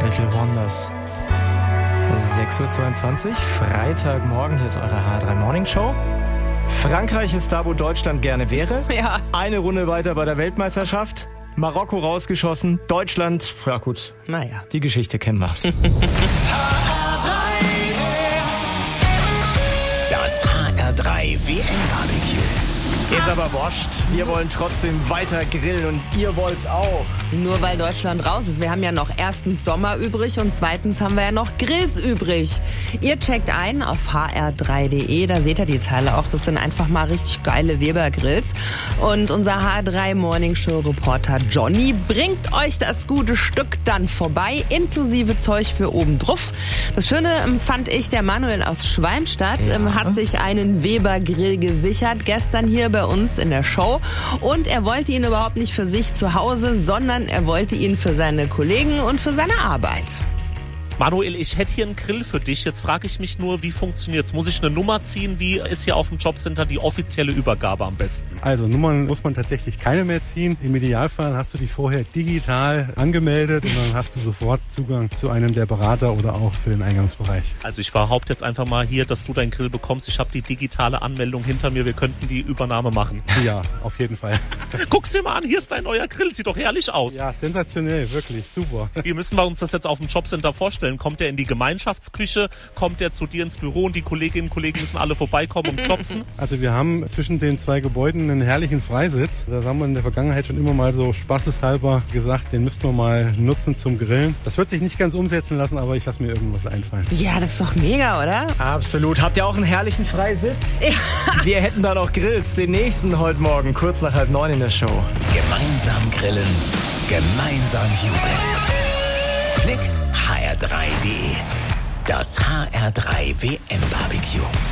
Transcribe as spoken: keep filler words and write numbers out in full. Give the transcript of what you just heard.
Little Wonders. sechs Uhr zweiundzwanzig, Freitagmorgen, hier ist eure H drei Morning Show. Frankreich ist da, wo Deutschland gerne wäre. Ja. Eine Runde weiter bei der Weltmeisterschaft. Marokko rausgeschossen, Deutschland, ja gut, Naja. die Geschichte kennen wir. Das H R drei W M-Barbecue. Ist aber wurscht, wir wollen trotzdem weiter grillen und ihr wollt's auch. Nur weil Deutschland raus ist. Wir haben ja noch erstens Sommer übrig und zweitens haben wir ja noch Grills übrig. Ihr checkt ein auf h r drei punkt d e, da seht ihr die Teile auch. Das sind einfach mal richtig geile Weber-Grills. Und unser H drei Morning Show Reporter Johnny bringt euch das gute Stück dann vorbei, inklusive Zeug für oben drauf. Das Schöne fand ich, der Manuel aus Schwalmstadt Ja. hat sich einen Weber-Grill gesichert, gestern hier bei uns in der Show. Und er wollte ihn überhaupt nicht für sich zu Hause, sondern er wollte ihn für seine Kollegen und für seine Arbeit. Manuel, ich hätte hier einen Grill für dich. Jetzt frage ich mich nur, wie funktioniert's? Muss ich eine Nummer ziehen? Wie ist hier auf dem Jobcenter die offizielle Übergabe am besten? Also Nummern muss man tatsächlich keine mehr ziehen. Im Idealfall hast du dich vorher digital angemeldet und dann hast du sofort Zugang zu einem der Berater oder auch für den Eingangsbereich. Also ich behaupte jetzt einfach mal hier, dass du deinen Grill bekommst. Ich habe die digitale Anmeldung hinter mir. Wir könnten die Übernahme machen. Ja, auf jeden Fall. Guck's dir mal an, hier ist dein neuer Grill. Sieht doch herrlich aus. Ja, sensationell, wirklich, super. Wie müssen wir uns das jetzt auf dem Jobcenter vorstellen? Kommt der in die Gemeinschaftsküche? Kommt der zu dir ins Büro und die Kolleginnen und Kollegen müssen alle vorbeikommen und klopfen? Also wir haben zwischen den zwei Gebäuden einen herrlichen Freisitz. Das haben wir in der Vergangenheit schon immer mal so spaßeshalber gesagt, den müssten wir mal nutzen zum Grillen. Das wird sich nicht ganz umsetzen lassen, aber ich lasse mir irgendwas einfallen. Ja, das ist doch mega, oder? Absolut. Habt ihr auch einen herrlichen Freisitz? Ja. Wir hätten da noch Grills, den nächsten heute Morgen, kurz nach halb neun in der Show. Gemeinsam grillen, gemeinsam jubeln. Klick h r drei punkt d e. Das H R drei W M-Barbecue.